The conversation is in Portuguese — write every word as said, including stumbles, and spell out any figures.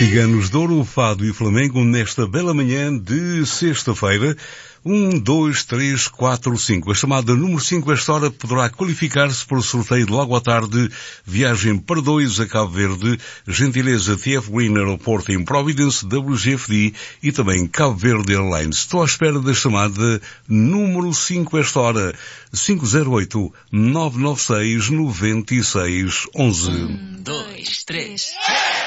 Ciganos de Ouro, Fado e Flamengo nesta bela manhã de sexta-feira. Um, dois, três, quatro, cinco. A chamada número cinco, esta hora, poderá qualificar-se para o sorteio de logo à tarde. Viagem para dois a Cabo Verde, gentileza T F Green Aeroporto em Providence, W G F D e também Cabo Verde Airlines. Estou à espera da chamada número cinco, esta hora. cinco zero oito, nove nove seis, nove seis um um. Um, dois, três.